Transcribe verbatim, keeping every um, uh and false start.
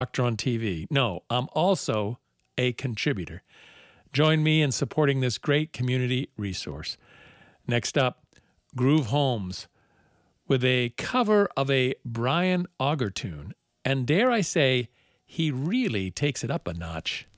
Doctor on T V. No, I'm also a contributor. Join me in supporting this great community resource. Next up, Groove Holmes with a cover of a Brian Auger tune. And dare I say, he really takes it up a notch.